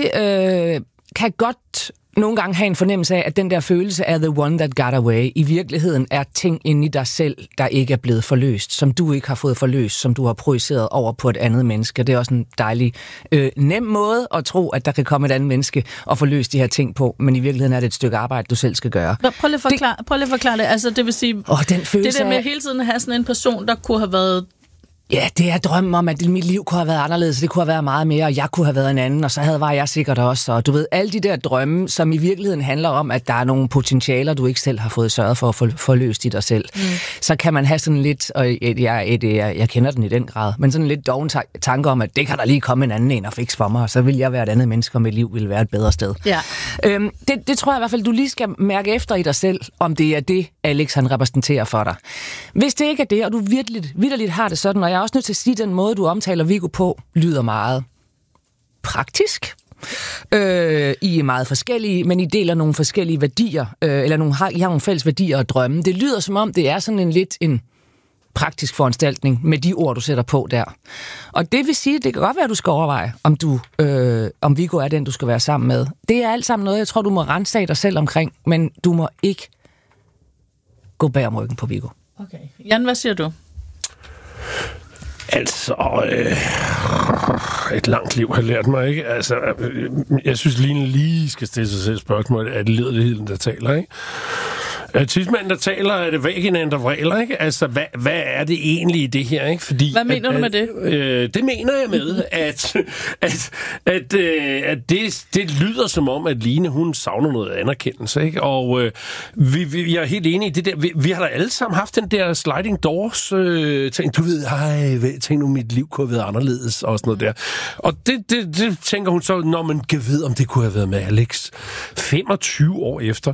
kan godt nogle gange have en fornemmelse af, at den der følelse er the one that got away. I virkeligheden er ting inde i dig selv, der ikke er blevet forløst, som du ikke har fået forløst, som du har projiceret over på et andet menneske. Det er også en dejlig, nem måde at tro, at der kan komme et andet menneske og forløse de her ting på, men i virkeligheden er det et stykke arbejde, du selv skal gøre. Prøv lige at forklare det. Altså, det vil sige, den følelse det der med hele tiden at have sådan en person, der kunne have været... Ja, det er drømmen om, at mit liv kunne have været anderledes, det kunne have været meget mere, og jeg kunne have været en anden, og så var jeg sikkert også. Og du ved, alle de der drømme, som i virkeligheden handler om, at der er nogle potentialer, du ikke selv har fået sørget for at forløse i dig selv. Så kan man have sådan lidt, og jeg kender den i den grad, men sådan lidt doven tanke om, at det kan der lige komme en anden en og fikse for mig, og så vil jeg være et andet menneske, og mit liv vil være et bedre sted. Ja. Det tror jeg i hvert fald, du lige skal mærke efter i dig selv, om det er det, Alex han repræsenterer for dig. Hvis det ikke er det, og du vitterligt har det sådan, og jeg er også nødt til at sige, at den måde, du omtaler Viggo på, lyder meget praktisk. I er meget forskellige, men I deler nogle forskellige værdier, eller I har nogle fælles værdier og drømme. Det lyder som om, det er sådan en praktisk foranstaltning med de ord, du sætter på der. Og det vil sige, at det kan godt være, at du skal overveje, om Viggo er den, du skal være sammen med. Det er alt sammen noget, jeg tror, du må rense dig selv omkring, men du må ikke gå bag om ryggen på Viggo. Okay. Jan, hvad siger du? Altså, et langt liv har lært mig, ikke? Altså, jeg synes, Line lige skal stille sig selv spørgsmål, er det liderligheden, der taler, ikke? Tidsmanden, der taler, er det vaginaen, der vræler, ikke? Altså, hvad er det egentlig i det her, ikke? Fordi, hvad mener du med det? Det mener jeg med, at det lyder som om, at Line, hun savner noget anerkendelse, ikke? Og jeg er helt enig i det der. Vi har da alle sammen haft den der sliding doors ting. Du ved, tænk nu, mit liv kunne have været anderledes, og sådan noget der. Og det tænker hun så, når man kan vide, om det kunne have været med Alex 25 år efter.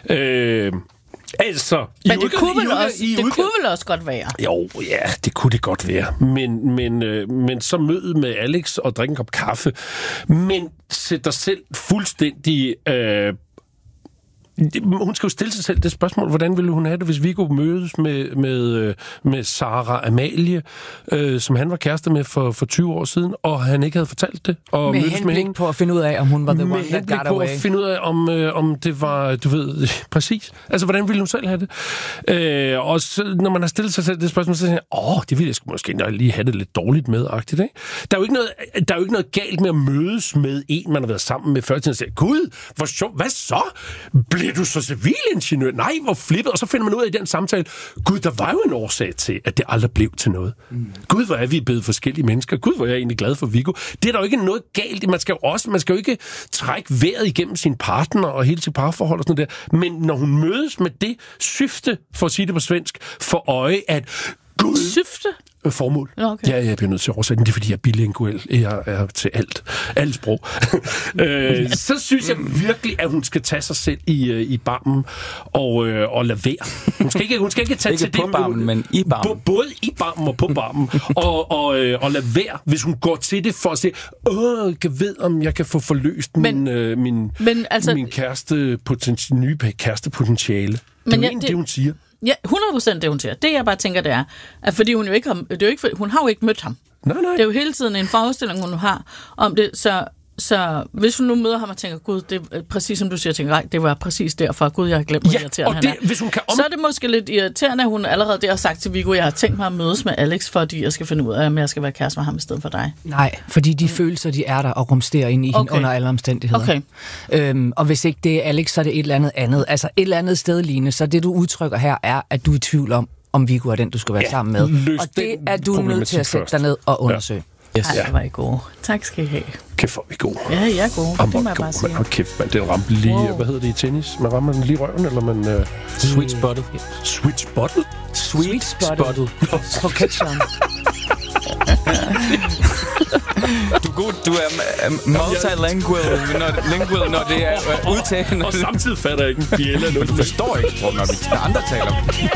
Altså, men det kunne vel også godt være. Jo, ja, det kunne det godt være. Men så mødet med Alex og drikke en kop kaffe. Men sæt dig selv fuldstændig... hun skal jo stille sig selv det spørgsmål, hvordan ville hun have det, hvis Viggo mødes med Sara Amalie, som han var kæreste med for 20 år siden, og han ikke havde fortalt det. Og med henblik på at finde ud af, om hun var the one that got away. På at finde ud af, om det var, du ved, præcis. Altså, hvordan ville hun selv have det? Og så, når man har stillet sig selv det spørgsmål, så siger jeg, det ville jeg sgu måske lige have det lidt dårligt med-agtigt, ikke? Der er jo ikke noget galt med at mødes med en, man har været sammen med før, til at sige, gud, hvor sjovt, hvad så? Bliver du så civilingeniør? Nej, hvor flippet. Og så finder man ud af i den samtale, gud, der var jo en årsag til, at det aldrig blev til noget. Gud, hvor er vi blevet forskellige mennesker. Gud, hvor er jeg egentlig glad for Viggo. Det er der jo ikke noget galt i. Man skal jo ikke trække vejret igennem sin partner og hele sit parforhold og sådan noget der. Men når hun mødes med det syfte, for at sige det på svensk, for øje, at gud... Syfte? Formål. Okay. Ja, jeg bliver nødt til at oversætte den. Det er, fordi jeg er bilinguel. Jeg er til alt sprog. Så synes jeg virkelig, at hun skal tage sig selv i barmen og lade være. Hun skal ikke tage ikke til på det. Barmen, men i barmen. Både i barmen og på barmen. og lade være, hvis hun går til det for at sige, jeg ved, om jeg kan få forløst min nye kærestepotentiale. Det er det, hun siger. Ja, 100% det, hun siger. Det, jeg bare tænker, det er, at fordi hun jo ikke har, hun har jo ikke mødt ham. Nej. Det er jo hele tiden en forestilling, hun har om det, så hvis hun nu møder ham og tænker, gud, det er præcis som du siger, tænker, det var præcis derfor, gud, jeg har glemt, hvor irriterende han er. Hvis hun kan så er det måske lidt irriterende, at hun allerede der har sagt til Viggo, jeg har tænkt mig at mødes med Alex, fordi jeg skal finde ud af, om jeg skal være kæreste med ham i stedet for dig. Nej, fordi de følelser, de er der og rumsterer ind i hende under alle omstændigheder. Okay. Og hvis ikke det er Alex, så er det et eller andet. Altså et eller andet sted, Line, så det du udtrykker her er, at du er i tvivl om Viggo er den, du skal være sammen med. Og det er du nødt til at sætte dig ned og undersøge. Yes. Ej, det var I gode. Tak skal I have. Kæft, hvor er vi gode. Ja, jeg er gode. Det må jeg bare sige. Man, kæft, man, den ramte lige... Wow. Hvad hedder det i tennis? Man rammer den lige røven, eller man... Sweet spotted. Sweet spotted? Sweet spotted. På catcheren. Du er multilingual, når det er udtagende. Og samtidig fatter jeg ikke en bjælle. Du forstår ikke sprog, når vi andre taler.